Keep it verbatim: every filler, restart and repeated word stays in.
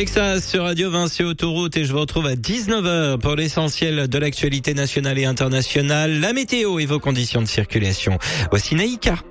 Texas sur Radio Vinci Autoroute et je vous retrouve à dix-neuf heures pour l'essentiel de l'actualité nationale et internationale, la météo et vos conditions de circulation. Voici Naïka.